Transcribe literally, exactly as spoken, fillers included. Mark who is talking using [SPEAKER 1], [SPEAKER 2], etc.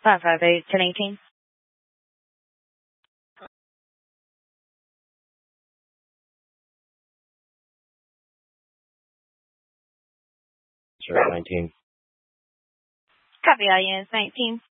[SPEAKER 1] five five eight, ten eighteen.
[SPEAKER 2] Sure, nineteen.
[SPEAKER 1] Copy, audience nineteen.